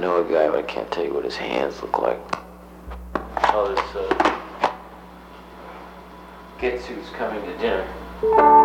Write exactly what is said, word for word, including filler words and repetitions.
know a guy, but I can't tell you what his hands look like. Oh, this, uh, Getsu's coming to dinner.